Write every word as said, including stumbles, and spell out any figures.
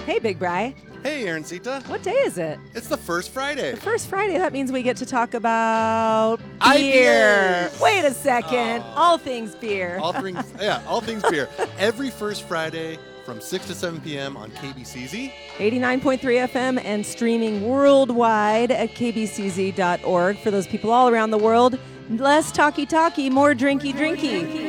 Hey, Big Bri. Hey, Aaroncita. What day is it? It's the first Friday. The first Friday. That means we get to talk about I beer. P As. Wait a second. Oh. All things beer. All things, yeah, all things beer. Every first Friday from six to seven p.m. on K B C Z. eighty-nine point three F M and streaming worldwide at k b c z dot org. For those people all around the world, less talky talky, more drinky drinky.